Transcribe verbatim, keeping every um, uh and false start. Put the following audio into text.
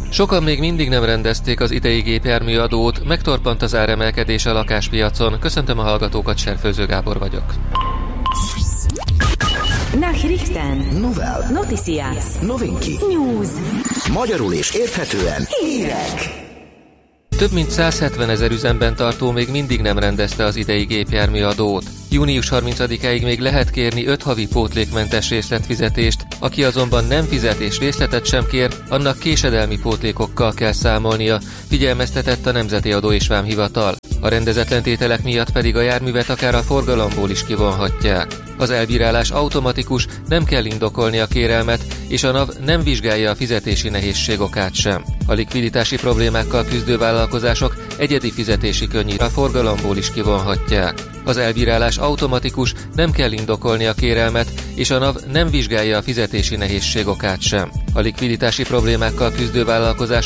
Sokan még mindig nem rendezték az idei gépjárműadót, megtorpant az áremelkedés a lakáspiacon. Köszöntöm a hallgatókat, Serfőző Gábor vagyok. Nachrichten. Novel. Noticias. Novinki. News. Magyarul és érthetően Hírek. Több mint száz hetven ezer üzemben tartó még mindig nem rendezte az idei gépjárműadót. június harmincadikáig még lehet kérni öt havi pótlékmentes részletfizetést, aki azonban nem fizet és részletet sem kér, annak késedelmi pótlékokkal kell számolnia, figyelmeztetett a Nemzeti Adó és Vámhivatal. A rendezetlen tételek miatt pedig a járművet akár a forgalomból is kivonhatják. Az elbírálás automatikus, nem kell indokolni a kérelmet, és a NAV nem vizsgálja a fizetési nehézség okát sem. A likviditási problémákkal küzdő vállalkozások egyedi fizetési könnyít a forgalomból is kivonhatják. Az elbírálás automatikus, nem kell indokolni a kérelmet, és a NAV nem vizsgálja a fizetési nehézség okát sem. A likviditási problémákkal küzdő vállalkozások